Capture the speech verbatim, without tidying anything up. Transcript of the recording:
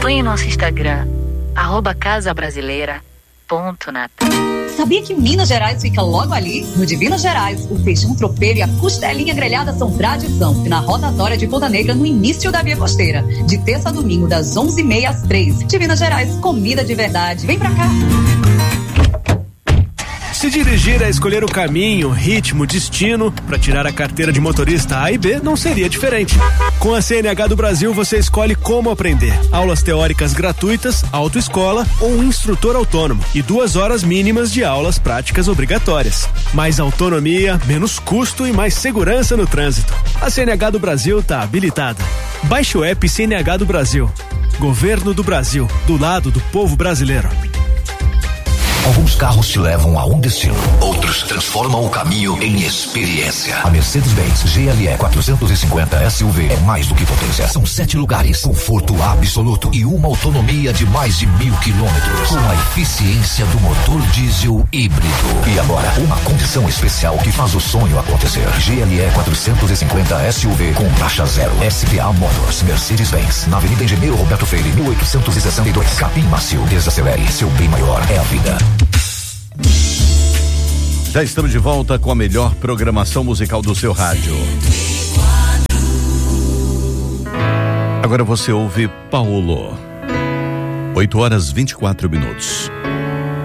Acompanhe nosso Instagram, arroba casabrasileira ponto net. Sabia que Minas Gerais fica logo ali? No Divino Gerais, o feijão tropeiro e a costelinha grelhada são tradição. E na rotatória de Ponta Negra, no início da Via Costeira. De terça a domingo, das onze e meia às três. Divino Gerais, comida de verdade. Vem pra cá! Se dirigir é escolher o caminho, ritmo, destino, para tirar a carteira de motorista A e B não seria diferente. Com a C N H do Brasil você escolhe como aprender. Aulas teóricas gratuitas, autoescola ou um instrutor autônomo e duas horas mínimas de aulas práticas obrigatórias. Mais autonomia, menos custo e mais segurança no trânsito. A C N H do Brasil está habilitada. Baixe o app C N H do Brasil. Governo do Brasil, do lado do povo brasileiro. Alguns carros te levam a um destino, outros transformam o caminho em experiência. A Mercedes-Benz G L E quatrocentos e cinquenta S U V é mais do que potência. São sete lugares, conforto absoluto e uma autonomia de mais de mil quilômetros, com a eficiência do motor diesel híbrido. E agora, uma condição especial que faz o sonho acontecer. G L E quatrocentos e cinquenta S U V com taxa zero. S P A Motors, Mercedes-Benz, na Avenida Engenheiro Roberto Freire, mil oitocentos e sessenta e dois. Capim Macio, desacelere, seu bem maior é a vida. Já estamos de volta com a melhor programação musical do seu rádio. Agora você ouve Paulo. oito horas e vinte e quatro minutos.